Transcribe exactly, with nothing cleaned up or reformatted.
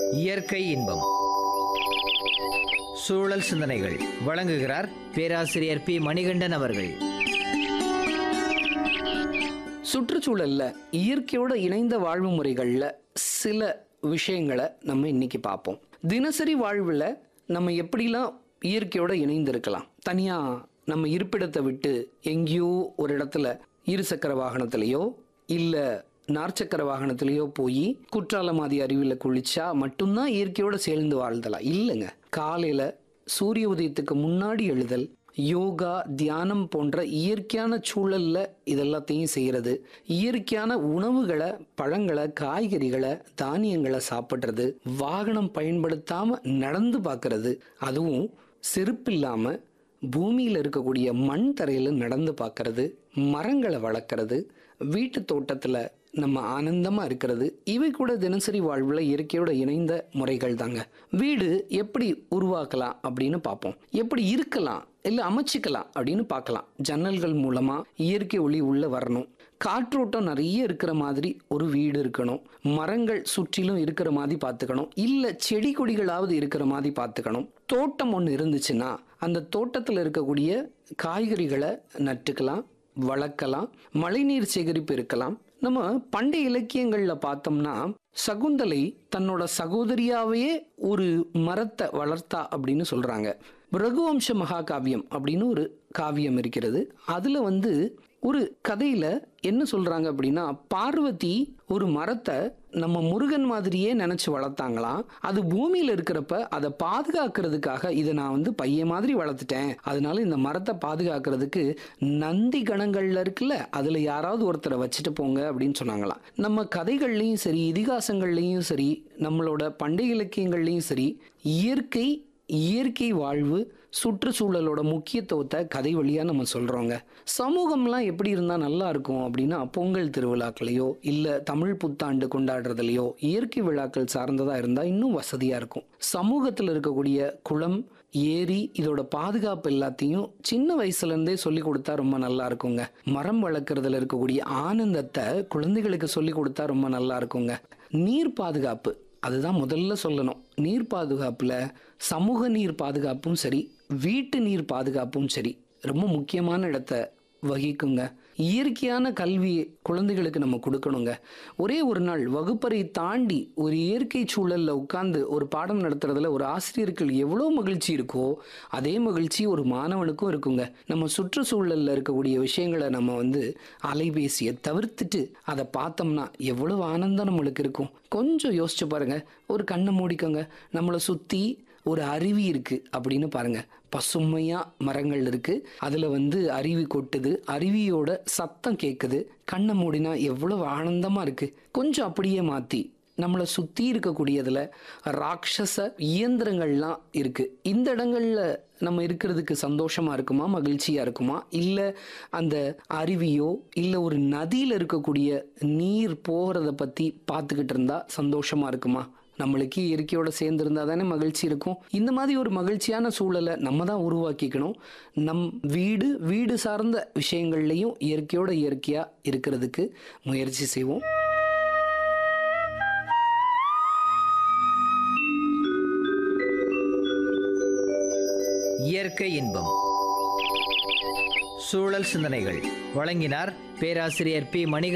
இயற்கை இன்பம். சூழல் சிந்தனைகள் வழங்குகிறார் பேராசிரியர் பி மணிகண்டன் அவர்கள். சுற்றுச்சூழல்ல இயற்கையோட இணைந்த வாழ்வு முறைகள்ல சில விஷயங்களை நம்ம இன்னைக்கு பார்ப்போம். தினசரி வாழ்வுல நம்ம எப்படிலாம் இயற்கையோட இணைந்து இருக்கலாம். தனியா நம்ம இருப்பிடத்தை விட்டு எங்கேயோ ஒரு இடத்துல இருசக்கர வாகனத்திலேயோ இல்ல நாற்சக்கர வாகனத்திலேயோ போய் குற்றாலமாதி அருவியில் குளிச்சா மட்டும்தான் இயற்கையோட சேர்ந்து வாழ்தலாம் இல்லைங்க. காலையில சூரிய உதயத்துக்கு முன்னாடி எழுதல், யோகா, தியானம் போன்ற இயற்கையான சூழல்ல இதெல்லாத்தையும் செய்யறது, இயற்கையான உணவுகளை, பழங்களை, காய்கறிகளை, தானியங்களை சாப்பிட்றது, வாகனம் பயன்படுத்தாம நடந்து பார்க்கறது, அதுவும் செருப்பில்லாம பூமியில் இருக்கக்கூடிய மண் தரையில் நடந்து பார்க்கறது, மரங்களை வளர்க்குறது, வீட்டு தோட்டத்தில் நம்ம ஆனந்தமாக இருக்கிறது, இவை கூட தினசரி வாழ்வில் இயற்கையோட இணைந்த முறைகள் தாங்க. வீடு எப்படி உருவாக்கலாம் அப்படின்னு பார்ப்போம். எப்படி இருக்கலாம் இல்லை அமைச்சிக்கலாம் அப்படின்னு பார்க்கலாம். ஜன்னல்கள் மூலமாக இயற்கை ஒளி உள்ளே வரணும். காற்றோட்டம் நிறைய இருக்கிற மாதிரி ஒரு வீடு இருக்கணும். மரங்கள் சுற்றிலும் இருக்கிற மாதிரி பார்த்துக்கணும். இல்லை செடி கொடிகளாவது இருக்கிற மாதிரி பார்த்துக்கணும். தோட்டம் ஒன்று இருந்துச்சுன்னா அந்த தோட்டத்தில் இருக்கக்கூடிய காய்கறிகளை நட்டுக்கலாம், வளர்க்கலாம். மழைநீர் சேகரிப்பு இருக்கலாம். நம்ம பண்டைய இலக்கியங்கள்ல பார்த்தோம்னா சகுந்தலை தன்னோட சகோதரியாவே ஒரு மரத்தை வளர்த்தா அப்படின்னு சொல்றாங்க. ரகுவம்ச மகாகாவியம் அப்படின்னு ஒரு காவியம் இருக்கிறது. அதுல வந்து ஒரு கதையில என்ன சொல்றாங்க அப்படின்னா, பார்வதி ஒரு மரத்தை நம்ம முருகன் மாதிரியே நினைச்சு வளர்த்தாங்களாம். அது பூமியில இருக்கிறப்ப அதை பாதுகாக்கிறதுக்காக இதை நான் வந்து பையன் மாதிரி வளர்த்துட்டேன், அதனால இந்த மரத்தை பாதுகாக்கிறதுக்கு நந்தி கணங்கள்ல இருக்குல்ல அதுல யாராவது ஒருத்தரை வச்சுட்டு போங்க அப்படின்னு சொன்னாங்களாம். நம்ம கதைகள்லையும் சரி, இதிகாசங்கள்லையும் சரி, நம்மளோட பண்டைய இலக்கியங்கள்லையும் சரி, இயற்கை இயற்கை வாழ்வு, சுற்றுச்சூழலோட முக்கியத்துவத்தை கதை வழியா நம்ம சொல்றோங்க. சமூகம்லாம் எப்படி இருந்தா நல்லா இருக்கும் அப்படின்னா, பொங்கல் திருவிழாக்களையோ இல்ல தமிழ் புத்தாண்டு கொண்டாடுறதுலையோ இயற்கை விழாக்கள் சார்ந்ததா இருந்தா இன்னும் வசதியா இருக்கும். சமூகத்தில் இருக்கக்கூடிய குளம், ஏரி, இதோட பாதுகாப்பு எல்லாத்தையும் சின்ன வயசுல இருந்தே சொல்லி கொடுத்தா ரொம்ப நல்லா இருக்குங்க. மரம் வளர்க்கறதுல இருக்கக்கூடிய ஆனந்தத்தை குழந்தைகளுக்கு சொல்லி கொடுத்தா ரொம்ப நல்லா இருக்குங்க. நீர் பாதுகாப்பு அதுதான் முதல்ல சொல்லணும். நீர் பாதுகாப்புல சமூக நீர் பாதுகாப்பும் சரி, வீட்டு நீர் பாதுகாப்பும் சரி ரொம்ப முக்கியமான இடத்தை வகிக்குங்க. இயற்கையான கல்வி குழந்தைகளுக்கு நம்ம கொடுக்கணுங்க. ஒரே ஒரு நாள் வகுப்பறை தாண்டி ஒரு இயற்கை சூழல்ல உட்கார்ந்து ஒரு பாடம் நடத்துறதுல ஒரு ஆசிரியருக்கு எவ்வளோ மகிழ்ச்சி இருக்கோ அதே மகிழ்ச்சி ஒரு மாணவனுக்கும் இருக்குங்க. நம்ம சுற்றுச்சூழல்ல இருக்கக்கூடிய விஷயங்களை நம்ம வந்து அலைபேசியை தவிர்த்துட்டு அதை பார்த்தோம்னா எவ்வளவு ஆனந்தம் நம்மளுக்கு இருக்கும். கொஞ்சம் யோசிச்சு பாருங்க. ஒரு கண்ணை மூடிக்கோங்க. நம்மளை சுத்தி ஒரு அருவி இருக்கு அப்படின்னு பாருங்க. பசுமையா மரங்கள் இருக்கு, அதுல வந்து அருவி கொட்டுது, அருவியோட சத்தம் கேட்குது. கண்ணை மூடினா எவ்வளவு ஆனந்தமா இருக்கு. கொஞ்சம் அப்படியே மாத்தி நம்மளை சுத்தி இருக்கக்கூடியதுல ராட்சச இயந்திரங்கள்லாம் இருக்கு. இந்த இடங்கள்ல நம்ம இருக்கிறதுக்கு சந்தோஷமா இருக்குமா, மகிழ்ச்சியா இருக்குமா, இல்ல அந்த அருவியோ இல்ல ஒரு நதியில இருக்கக்கூடிய நீர் போகிறத பத்தி பார்த்துக்கிட்டு இருந்தா சந்தோஷமா இருக்குமா? நம்மளுக்கு இயற்கையோட சேர்ந்து இருந்தா தானே மகிழ்ச்சி இருக்கும். இந்த மாதிரி ஒரு மகிழ்ச்சியான சூழலை நம்ம தான் உருவாக்கிக்கணும். நம் வீடு வீடு சார்ந்த விஷயங்கள்லையும் இயற்கையோட இயற்கையா இருக்கிறதுக்கு முயற்சி செய்வோம். இயற்கை இன்பம். சூழல் சிந்தனைகள் வழங்கினார் பேராசிரியர் பி மணிகண்டன்.